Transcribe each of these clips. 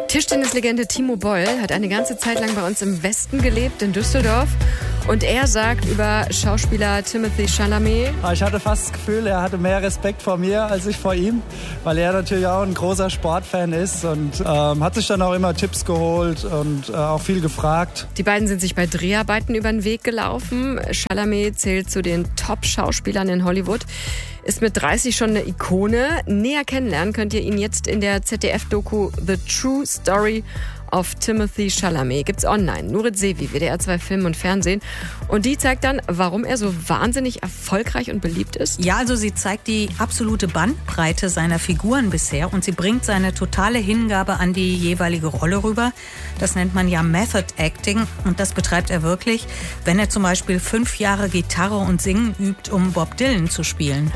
Tischtennislegende Timo Boll hat eine ganze Zeit lang bei uns im Westen gelebt, in Düsseldorf. Und er sagt über Schauspieler Timothée Chalamet: Ich hatte fast das Gefühl, er hatte mehr Respekt vor mir als ich vor ihm, weil er natürlich auch ein großer Sportfan ist und hat sich dann auch immer Tipps geholt und auch viel gefragt. Die beiden sind sich bei Dreharbeiten über den Weg gelaufen. Chalamet zählt zu den Top-Schauspielern in Hollywood, ist mit 30 schon eine Ikone. Näher kennenlernen könnt ihr ihn jetzt in der ZDF-Doku The True Story of Timothée Chalamet. Gibt's online. Nurit Sevi, WDR 2 Film und Fernsehen. Und die zeigt dann, warum er so wahnsinnig erfolgreich und beliebt ist. Ja, also sie zeigt die absolute Bandbreite seiner Figuren bisher und sie bringt seine totale Hingabe an die jeweilige Rolle rüber. Das nennt man ja Method Acting und das betreibt er wirklich, wenn er zum Beispiel 5 Jahre Gitarre und Singen übt, um Bob Dylan zu spielen.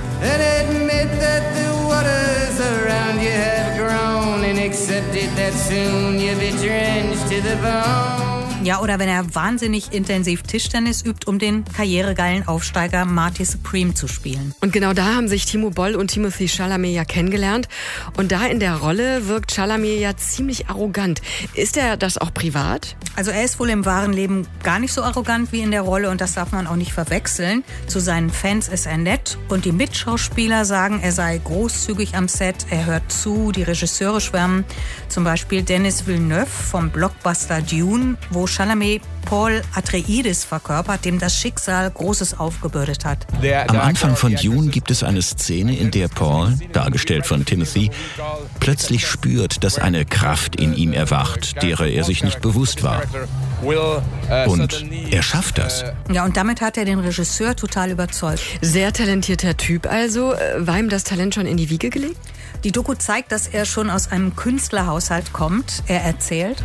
Ja, oder wenn er wahnsinnig intensiv Tischtennis übt, um den karrieregeilen Aufsteiger Marty Supreme zu spielen. Und genau da haben sich Timo Boll und Timothée Chalamet ja kennengelernt. Und da in der Rolle wirkt Chalamet ja ziemlich arrogant. Ist er das auch privat? Also er ist wohl im wahren Leben gar nicht so arrogant wie in der Rolle und das darf man auch nicht verwechseln. Zu seinen Fans ist er nett und die Mitschauspieler sagen, er sei großzügig am Set, er hört zu, die Regisseure schwärmen. Zum Beispiel Denis Villeneuve vom Blockbuster Dune, wo Chalamet Paul Atreides verkörpert, dem das Schicksal Großes aufgebürdet hat. Am Anfang von Dune gibt es eine Szene, in der Paul, dargestellt von Timothy, plötzlich spürt, dass eine Kraft in ihm erwacht, derer er sich nicht bewusst war. Und er schafft das. Ja, und damit hat er den Regisseur total überzeugt. Sehr talentierter Typ also. War ihm das Talent schon in die Wiege gelegt? Die Doku zeigt, dass er schon aus einem Künstlerhaushalt kommt. Er erzählt: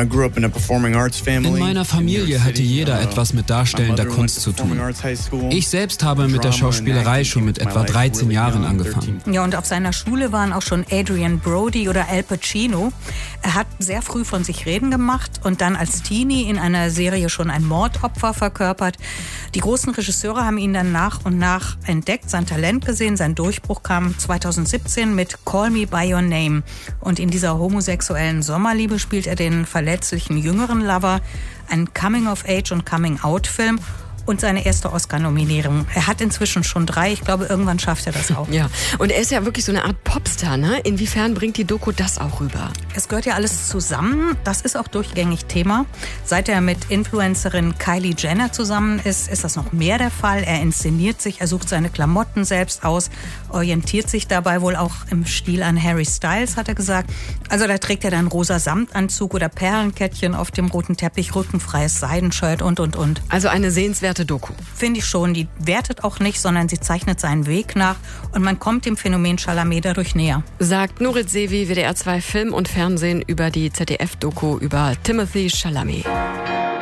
In meiner Familie hatte jeder etwas mit darstellender Kunst zu tun. Ich selbst habe mit der Schauspielerei schon mit etwa 13 Jahren angefangen. Ja, und auf seiner Schule waren auch schon Adrian Brody oder Al Pacino. Er hat sehr früh von sich reden gemacht und dann als Teenie in einer Serie schon ein Mordopfer verkörpert. Die großen Regisseure haben ihn dann nach und nach entdeckt, sein Talent gesehen. Sein Durchbruch kam 2017 mit Call Me By Your Name. Und in dieser homosexuellen Sommerliebe spielt er den verletzlichen jüngeren Lover, ein Coming-of-Age- und Coming-out-Film und seine erste Oscar-Nominierung. Er hat inzwischen schon 3. Ich glaube, irgendwann schafft er das auch. Ja, und er ist ja wirklich so eine Art Popstar, ne? Inwiefern bringt die Doku das auch rüber? Es gehört ja alles zusammen. Das ist auch durchgängig Thema. Seit er mit Influencerin Kylie Jenner zusammen ist, ist das noch mehr der Fall. Er inszeniert sich, er sucht seine Klamotten selbst aus, orientiert sich dabei wohl auch im Stil an Harry Styles, hat er gesagt. Also da trägt er dann rosa Samtanzug oder Perlenkettchen auf dem roten Teppich, rückenfreies Seidenshirt und. Also eine sehenswerte Doku. Finde ich schon. Die wertet auch nicht, sondern sie zeichnet seinen Weg nach und man kommt dem Phänomen Chalamet dadurch näher. Sagt Nurit Sevi, WDR 2 Film und Fernsehen über die ZDF-Doku über Timothée Chalamet.